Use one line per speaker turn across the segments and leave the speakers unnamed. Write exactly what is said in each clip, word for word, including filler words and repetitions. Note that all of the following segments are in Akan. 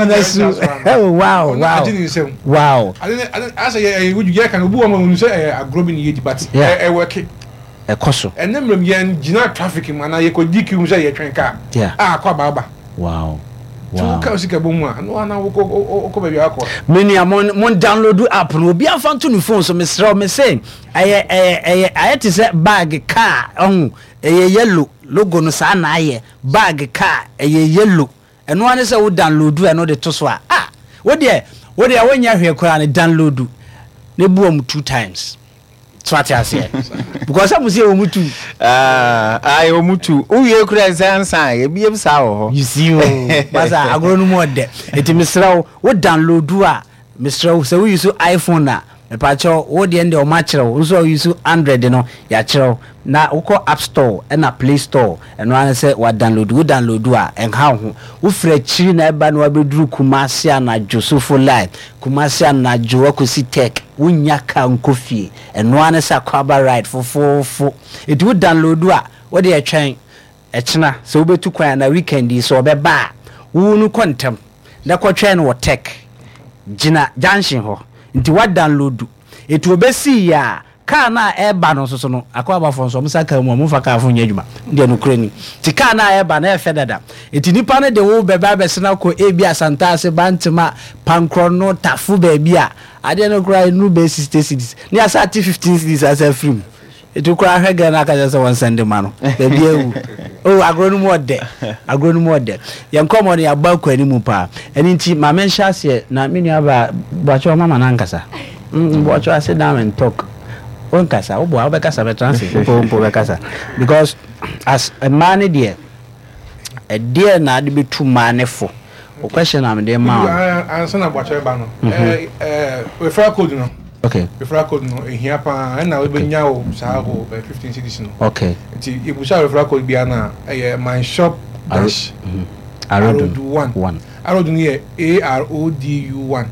Oh wow, wow. Wow.
I didn't I say would you can go on say a growing year but I work
a coso.
And then when yen gina trafficking man I could D Q say a train car.
Yeah.
Ah, Kwababa.
Wow. Wow.
Many
among mon download app no be afan to no phone so me sra me say eh eh eh to say bag car on eh yellow logo no sa na aye bag car eh yellow eno ane say wo download e no de to so ah wo de wo de wo nya hwe kora ne download ne buom two times. Swati ase because am say omutu
ah ai omutu uye kura sansan e biem sa ho
you see o basa agro no mo de eti misrawo wo download a misrawo say we use iPhone na me pa cho wo de ende o ma kire so use Android no ya kire na wo ko App Store and na Play Store eno an say wa download wo download a enha ho wo fra chiri na eba na wa beduru Kumasi na Joseph Live Kumasi na Joakosi Tech wunya ka nkofie eno an say kwaba right fo fo fo it wo download a wo de atwen echina so wo betu kwan na weekend so obeba wo nu kontem na kwatwen wo Tech gina junction ho nti wa download it wo besi ya ka na eba no so no akwaba fo so msaka mu mu faka afo nya djuma de no krani ti ka na eba na efe dada eti nipa ne de wo beba besena ko ebi asanta ase bantima pankro no tafu ba bia ade no kra nu be sixty cities ni asa fifteen cities asa film etu kra hwega na ka jase won sende ma no ba bia wu oh agronu mo de agronu mo de ye nkomo ne yaba kwani mu pa eni nti ma mensha se na menu aba bwacho mama na nkasa mm bwacho ase down and talk on kasa obo abekasa betranse po po bekasa because as a man there a dear na de betu manefo o question am dey ma
answer na bwacho eba no eh eh referral code no
okay
referral code no ehia pa na we benya o sa ho fifteen cities no
okay
ti e bu sa referral code bia na eh my shop dash
arodu one
arodu ni A R O D U one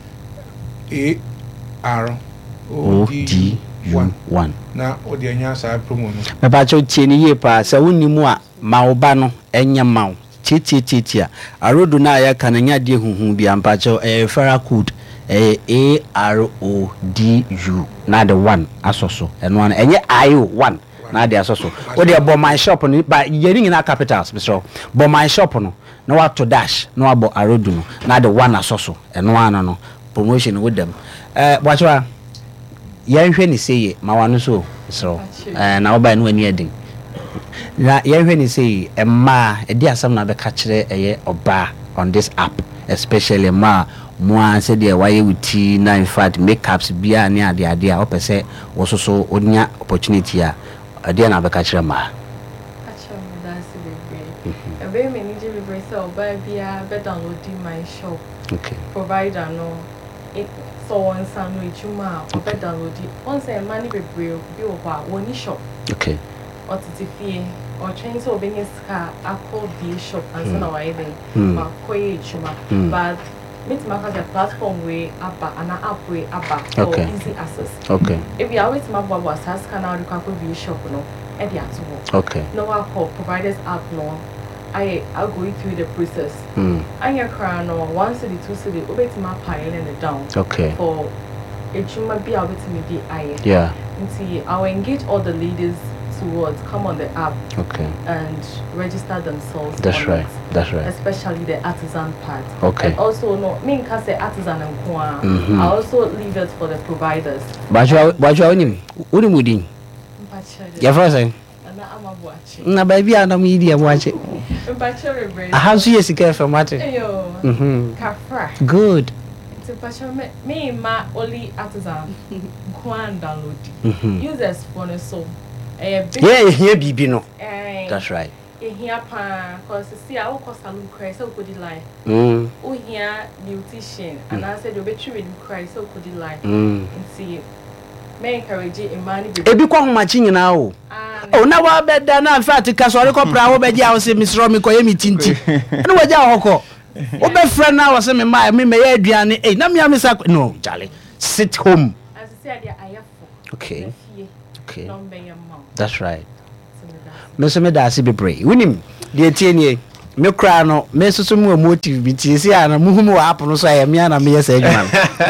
A R O D
one one
na odi anya sa promo no
me ba cho tie ni ye pa sa wonimu a maoba no enya mawo tie tie tie a arodu na ya kan nya de huhu bi ampa cho eh fara code eh A R O D U na the one asoso eno an enye I O one na de asoso o de bo my shop no ba yeri nyina capitals Mister bo my shop no na wa to dash na wa bo arodu no na the one asoso eno an no promotion with them eh bwacho yanhwe ni seye mawanu so so eh na oba no ani edin na yanhwe ni seye emma edi asam na be ka kire eye oba on this app especially ma mo an se de waye wuti na in fact makeups bia ne ade ade a opese wo so so onya opportunity a ade na be ka kire ma
acha mo da se be e be me ni je be so oba bia be download my shop
okay
provider no it so one san no ejuma o be download on say money be brave bi o kwa woni shop
okay
o titi fie o train so be ska akọ bi shop and so na why then ma koye ejuma but meet my the platform way aba and app way aba for easy access
okay
if you always ma baba sas can now ka ko bi shop no e dey at work
okay
no wa call providers app no I I'll go through the process.
Mm.
And your crown or one city, two city, over to my pile and it down.
Okay.
For it you might be able to me the I.
Yeah.
And see, I'll engage all the leaders towards come on the app.
Okay.
And register themselves.
That's right.
It,
That's right.
especially the artisan part.
Okay.
And also no, me can say artisan and kwa.
Mm-hmm.
I also leave it for the providers.
But you, but you only, what do you mean? Your first thing. Na baby ana mi dia wache. I have to yes care from what? Mhm.
Kafra.
Good.
So passion me me ma only artisan go and download.
Mhm.
Users for so. Eh
yeah, here bibi no.
Eh.
That's right.
Eh here pa cause see I will cause salon cry so could lie.
Mm.
Oh here beautician and I said you be true cry so could lie.
Mm.
And see me encourage a man be.
Ebi kwa machi nyina o. Oh na wa beda na fact ka so re kopra wo be dia wo se misro mi koye mi tinti na wa ja hoko wo be friend na wo se me ma me me ya aduane eh na me amisa no jale sit home
as say dia ayafo
okay okay
no be your mom
that's right me so me da se bebre winim de tie nie me kra no me so so mu motive bi tie si ana mu hu wa app no so ya me ana me yesa adwuma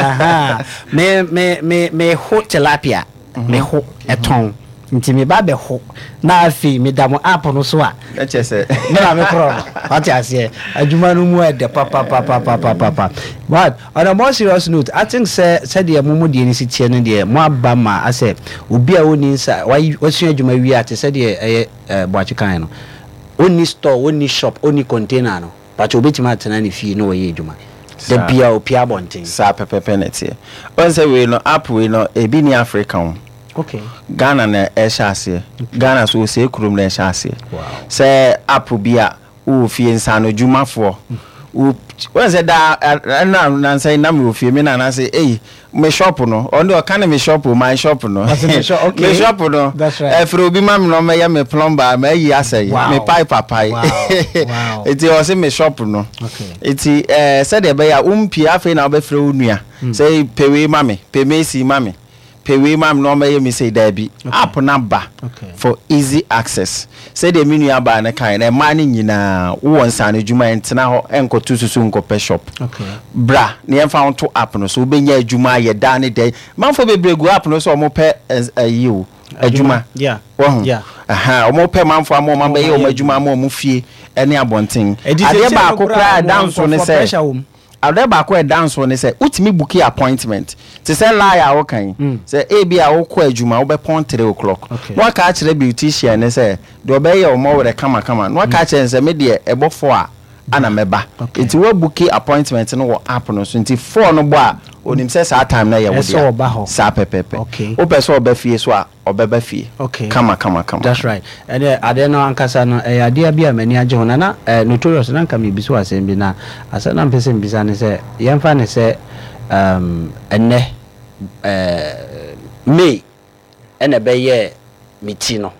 aha me me me me ho tilapia me ho eton nti me ba be ho na afi me da mo app no so a
e chese
me na me kro ati ase adwuma no mu e de papa papa papa papa but on a more serious note I think say say the mumu de ni sitie no de mo aba ma ase obi a woni nsa why wasu adwuma wi ate say de eh boachi kan no oni store oni shop oni container no but obetima atena ni fie no we adwuma the bia opia bonten
sa pepe penalty on say we no app we no e bi ni Africa.
Okay.
Ghana na eshase. Ghana so se kurum na eshase. Wow. Say app bia wo fie nsa no dwumafo. Wo when say da na na say na me fie me na na say eh me shop no. On do kan me shop my shop no.
Me shop okay.
Me shop no.
That's right.
E fro bi ma me no me ya me plumber me yi asay. Me pipe papai.
Wow. Wow.
It was say me shop no.
Okay.
It eh say de be ya umpi afi na obe fro nua. Say pewe ma me, pe me si ma me. Pewe mam no may me say there be app number for easy access. Say the menu aba na kind e man nyina wo wonsa na djuma entena ho enko tususu nko pe shop. Okay. Bra na em fa to app no so obenya adwuma ye da ne dey. Man for bebregu app no so mo pe ayi adwuma.
Yeah.
Yeah. Aha, o mo pe man for mo man be ye o adwuma mo mo fie ene abonten. Ade ba akokra dance ne say Ade ba ko e dance one say utimi book appointment to say lie wo kan say e bia wo ko adwuma wo be pon three o'clock no ka kire beautician ne say de obey your mo we kama kama no ka kire say me de e bo four a ana meba enti wo book appointment no wo app no so enti four no bo a onim say sa time na ye wo dia sa pepepe wo person oba fie so a obeba fie kama kama kama.
That's right. And ade no ankasa no e ade bia mani age ho na na notorious na nka me biso asem bi na asa na mpese mbisa ne say yemfa ne say um enne eh May ene be ye miti no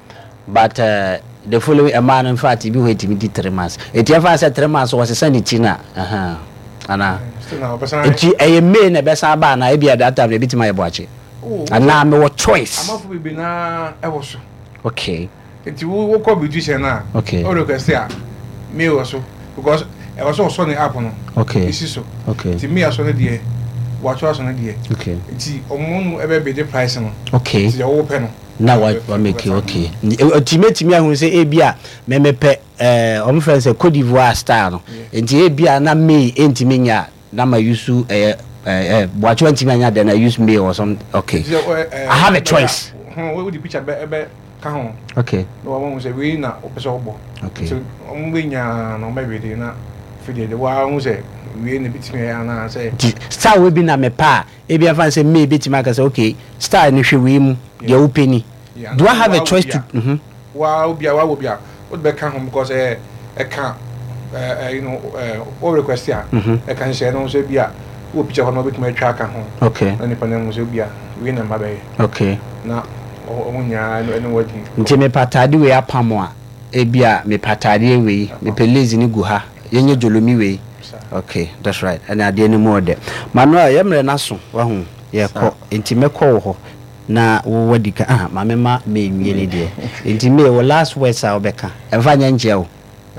but uh, the following a man in fact be waiting me three months it yemfa say three months was sanity na aha ana eti e May na be sa ba na e bia that time e bitima ye boache. And now me what choice.
I'm off be na e wo so.
Okay.
Enti wo ko beautician na.
Okay.
O request ya me wo so because e was so ne app no.
Okay.
Isi so.
Okay.
Enti me aso ne de watch aso ne de.
Okay.
Enti omo e be be the price no.
Okay.
Enti wo pe no.
Now what what make you okay. Ultimate me ahun say e bia me me pe eh omo friend say Cote d'Ivoire style no. Enti e bia na me enti me nya na ma yusu eh eh watch one team anya then I use me or some okay. I have a choice.
Hmm we the picture be be ka ho.
Okay.
No one say we na opese obo.
Okay.
So omo we nya no be we na fide de wa hu say we na bitime ya na say
star we be na me pa e bia fan say me bitima ka say okay star ni hwe we mu de openi. Do I have a choice to mhm
wa obia wa obia what be ka ho because eh e ka eh you know eh o request ya e kan share no so bia wo picture ho no bit me twa ka ho.
Okay.
Na ni panemu so bia we na mabe.
Okay.
Na omunya no ene wadi.
Nti me patade we apamo a e bia me patade we me pelezi ni gu ha yenye jolomi we. Okay, that's right. And ade ni mo de. Manuel yemre na so wa hu ye ko nti me ko ho na wo wadi ka ah ma me ma me nwie ni de. Nti me wo last words a obeka. Emfa nya nje wo.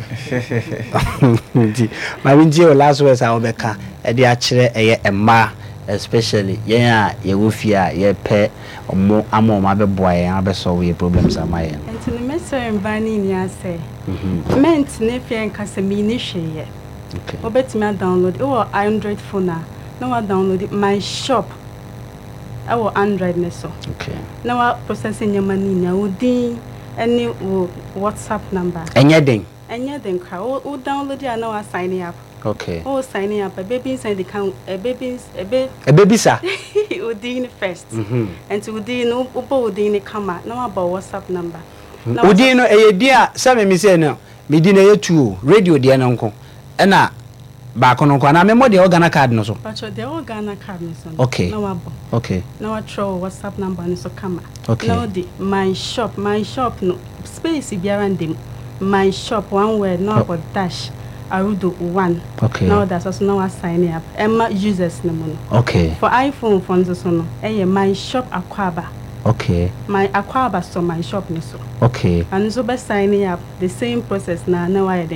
Nti ma me nje wo last words a obeka. E de a kire eye emma especially yen a ye wo fi a ye pe omo amo ma be boa yen abeso we problems am yen.
Nti me so mbani ni ase. Mhm. Ment ne fi en kasa mi ni hweye. Okay. Obetimi download or Android phone na wa download my shop. Our Android ne so. Okay. Na wa processing your money na odin any WhatsApp number.
Enya den.
Enya den ka o download ya na wa sign up.
Okay.
Oh sign up a baby inside the account a baby a baby
a baby sir.
Odin first.
Mhm.
And to odin no obo odin kama na wa ba WhatsApp number.
Odin no e dia say me say no. Me di na yetu radio dia na nko. Ena ba kono kwa na memo de organa card no so
pacho de organa card no so
okay
na wabo
okay
na wa throw WhatsApp number no so kama
okay
now the my shop my shop no space biara ndem my shop one word no about dash arudo one
okay
now that's also now sign up emma users no no
okay
for iPhone phones so no eh my shop akwaba
okay
my akwaba so my shop no so
okay
and so be signing up the same process na na why dey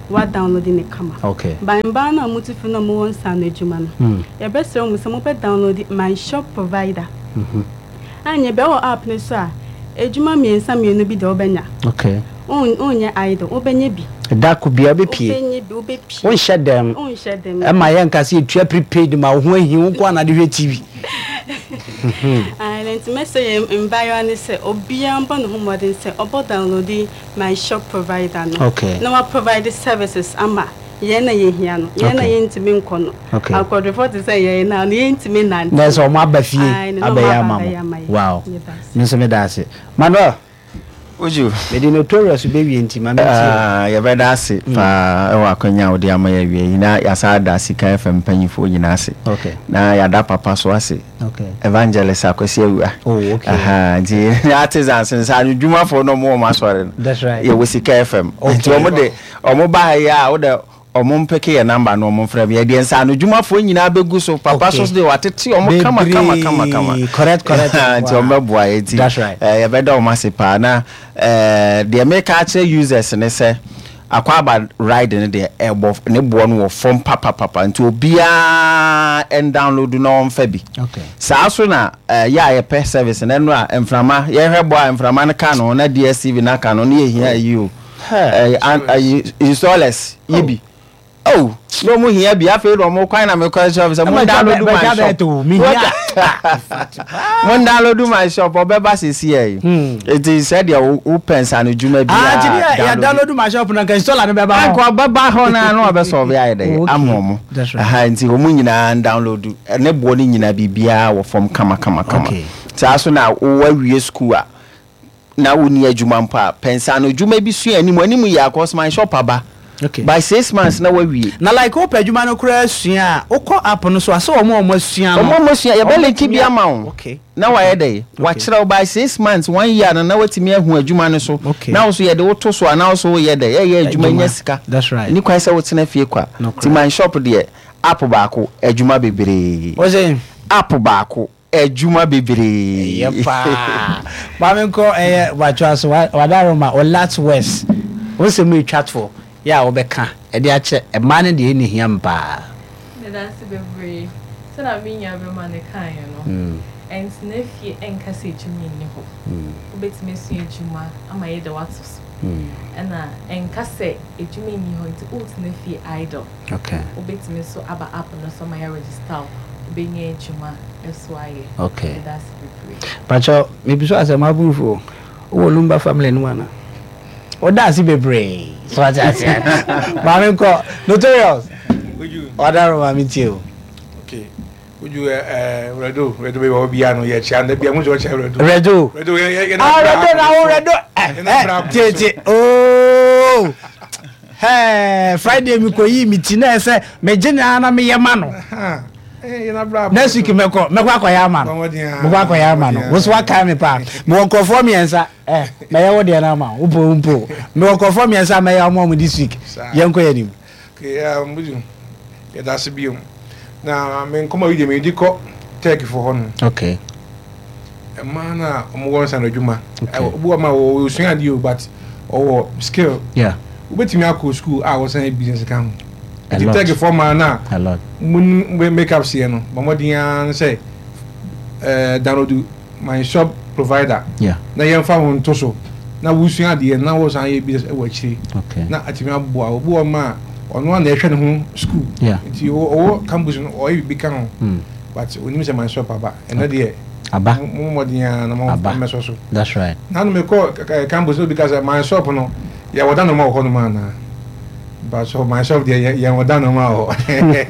what downloading it come.
Okay.
By bana mutufu no mo nsa na adwuma no.
Hmm.
Ye be se mo se mo be download my shop provider.
Mhm.
Anye be wo app ne so a adwuma miensa mienu bi de obenya.
Okay.
On onye idol obenya bi.
Da could be a bit pie.
Obenya bi obepi.
Won share them.
On share them.
Am I young can see you prepaid ma ho ahi won kwa na de T V.
And then to message in bio and say obia mbo no modern say obo download my shop provider no.
Okay.
No I provide services ama ye na ye hia no. Ye na ye ntimi nko no.
Okay.
Akọ report say ye na no ye ntimi nan.
Na so mo abafie abeyama mo. Wow. Nso me da se. Manuel
Uju
me di notorious baby ntima me
ah ya beda ase pa e wa kwanya odi amaya wie ina ya sa da sika F M panyifo nyina ase.
Okay.
Na ya da papa so ase.
Okay.
Evangelist akwesi awua.
Oh, okay.
Aha, ji artisans nsa adwuma fo no mo ma sore no.
That's right.
Ya we sika F M. Nti omo de omo ba ya o de omo mpeke ya number no omo frɛ bi de nsa adwuma fo nyina begu so papa so de watete omo kama kama kama kama.
Correct, correct.
Nti omo boa eti.
That's right.
Eh ya beda omo ase pa na eh the make actual users ne say akwa ba ride ne de ebo ne bo no wo form papa papa nti obia en download no on fa bi.
Okay.
Sa so na ya ye pay service ne no a emframa ye hwebo a emframa ne ka no na D S T V na ka no ne ye hia yi o. Eh installers yibi. Oh, no mo hia bi afa do mo kwan na me kwa service mo download my shop. Mo download my shop obeba sesi e. It is said ya open san juma bi.
Ah, ya download my shop na kan install na beba.
Anko baba ho na no obe solve ya dey amomo. Aha nti o mu nyina download ne bo ni nyina bibia wo form kama kama kama. Sa so na wo wawie school a na wo ni adwuma mpa pensa no dwuma bi su animu animu ya cause my shop aba.
Okay.
By six months na wawie.
Na like o pedwuma no kura sua ukọ app no so ase omo omo sua no.
Omo omo sua ya be link bi ama wo.
Okay.
Na wa ye dey. Wa kira by six months one year na na watimi ahu adwuma no so. Na wo so ye dey wo to so na wo so ye dey. Ye ye adwuma nya sika.
That's right.
Ni kwai se wo tena fie kwa. Ti man shop dey app baako adwuma bebre.
Wo say
app baako adwuma bebre.
Yepa. Ba me ko eh wa twa so wa daroma o last west. Wo se me chat for ya obeka e de ache e ma ne de ni hia mpa
ne da se bebre so na me nya be ma ne kan no mm and na fie enka se jumi ni ho mm obetime su ejuma ama ye de watos mm na enka se ejumi ni ho nti ult na fie idol.
Okay.
Obetime so aba app no so ma ya register obenye ejuma eso aye.
Okay.
Ne da se bebre
pacho me bi so asema bufo wo lumba family no ana o da se bebre so I just Mami ko notorious.
Would you
order mami tio.
Okay. Would you eh redo redo be obi ano ye chia na bia mo jo chia redo.
Redo.
Redo ye ye na.
Ah redo na wo redo. Eh tete. Oh. Hey, Friday mi ko yi mi ti na se me gina na me yema no.
Eh na bra.
Next week me ko me ko akoya ma no. Me ko akoya ma no. Wo so aka me pa. Me won confirm me ensa. Eh, me ye wo de na ma. Upo umpo. Me won confirm me ensa me ya mo mu this week. Yen ko yanim.
Okay, um buju. Ya da se biom. Na me nkoma wi de me di ko take for hon.
Okay.
E ma na omo won san adwuma. E obu ma wo sua di o but o skill.
Yeah.
Ubetimi akọ school a wo san business kan.
A
Di
lot.
take for ma na.
A lot.
Mun make up see no. Mamodian say eh download my shop provider.
Yeah.
Na yen fa won to so. Na wusua de na wo san ye business e wa chiri.
Okay.
Na atimi abo a obu o ma ono na ehwe ne ho school.
Yeah.
Nti o campus no o bi kan ho.
Mm.
But oni say my shop aba. And na de
Aba.
mo modian na mo meso so.
That's right.
Na no me call campus because my shop no ya woda no ma ho no ma na. But so myself there ya woda no ma ho.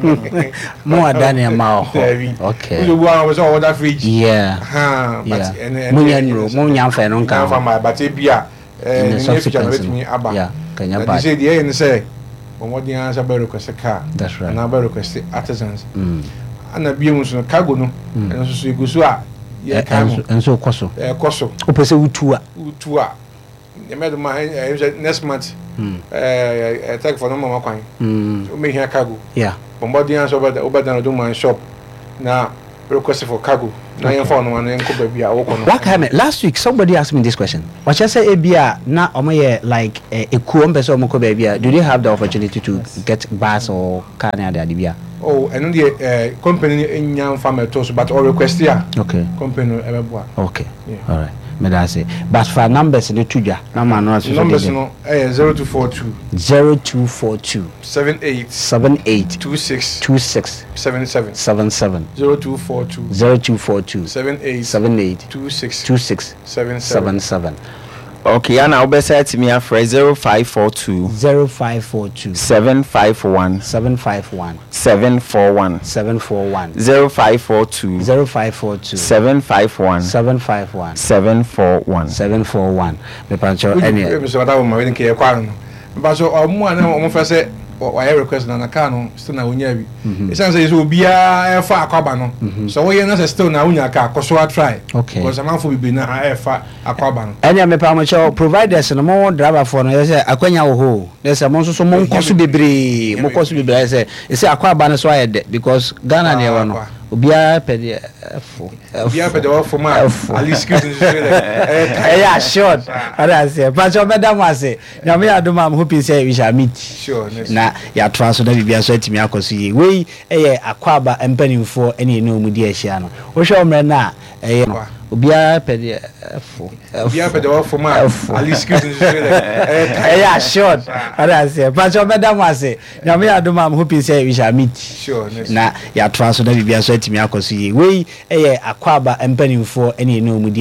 Mo adani ma ho. Okay.
You was all that fridge.
Yeah.
Ha, but
and munya nro, munya fa no nka.
Fa my but e bia eh ni future no betimi aba.
Yeah, kanya ba.
They say the end say But the answer by request a car.
That's right.
And I by request artisans.
Mm.
And I be on cargo no. And so you go so yeah,
and so coso.
Eh, coso.
Opese utua.
Utua. The madam next month. Eh, take for no mama coin. Mm. So me here cargo.
Yeah.
But the answer over the over than do my shop. Now request for cargo. Na yen phone no yen ko ba bia wo kono.
What kind last week somebody asked me this question. What you say ebia na omoye like a cool person omo ko ba bia. Do they have the opportunity to get bus or car near the bia?
Oh, and the uh, company in young farmer toast, but all request here.
Okay.
Company ever
Okay. Yeah. All right. Me that say. But for numbers in the tuja, no man no.
Numbers no. Eh, zero two four two.
Zero two four two.
Seven eight.
Seven eight.
Two six.
Two six.
Seven seven.
Seven seven.
Zero two four two.
Zero two four two.
Seven eight.
Seven eight.
Two six.
Two six.
Seven
seven seven.
Okay, and I'll be set to me after zero five four two
zero five four two
seven five one
seven five one
seven four one
seven four one
zero five four two
zero five four two
seven five one
seven five one
seven four one
seven four one. Me pancho any.
Me so that woman we dey kwa no. But so omo na omo fa say why request na na car no still na unya bi. E say say obia e fa akwaba no. So we na say still na unya car koso try.
Okay.
Because am for bi na e fa akwaba no.
Any me pancho providers no mo driver for no say akwanya wo ho. They say mo so so mo nkoso bebre, mo koso bebre say e say akwaba no so ayede because Ghana na e no. Obia pede efo.
Obia pede ofo ma. At least skills in
eh yeah short. Ada say pancho bedam ase. Na me adom am hoping say we shall meet.
Sure.
Na ya transfer na bibia so atimi akoso yi we eh akwaba empanimfo ene ene omudi ahia no wo hwe omre na eh obia pede efo
obia pede ofo ma at least skills in
eh yeah short ada say pancho bedam ase na me adom am hoping say we shall meet.
Sure.
Na ya transfer na bibia so atimi akoso yi we eh akwaba empanimfo ene ene omudi